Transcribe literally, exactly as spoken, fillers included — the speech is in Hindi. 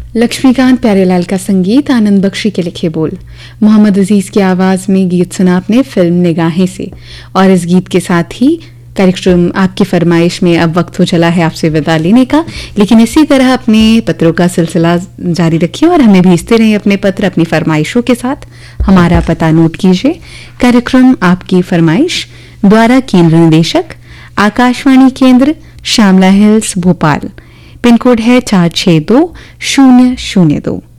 लक्ष्मीकांत प्यारेलाल का संगीत, आनंद बख्शी के लिखे बोल, मोहम्मद अजीज की आवाज में गीत सुना आपने फिल्म निगाहें से। और इस गीत के साथ ही कार्यक्रम आपकी फरमाइश में अब वक्त हो चला है आपसे विदा लेने का, लेकिन इसी तरह अपने पत्रों का सिलसिला जारी रखिए और हमें भेजते रहिए अपने पत्र अपनी फरमाइशों के साथ। हमारा पता नोट कीजिए, कार्यक्रम आपकी फरमाइश, द्वारा केंद्र निदेशक आकाशवाणी केंद्र Shyamala hills Bhopal, pin code है चार छः दो शून्य शून्य दो।